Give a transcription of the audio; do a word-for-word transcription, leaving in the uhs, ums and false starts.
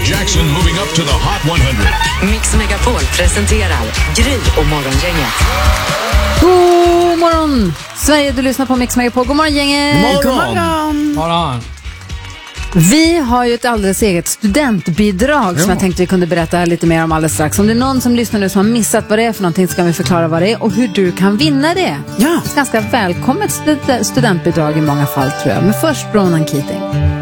Jackson moving up to the Hot hundra. Mix Megapol presenterar Gry och morgongänget. God morgon! Sverige, du lyssnar på Mix Megapol. God morgon, gänget! God morgon! morgon. Vi har ju ett alldeles eget studentbidrag ja. som jag tänkte vi kunde berätta lite mer om alldeles strax. Om det är någon som lyssnar nu som har missat vad det är för någonting, ska vi förklara vad det är och hur du kan vinna det. Ja. Ett ganska välkommet studentbidrag i många fall, tror jag. Men först Ronan Keating.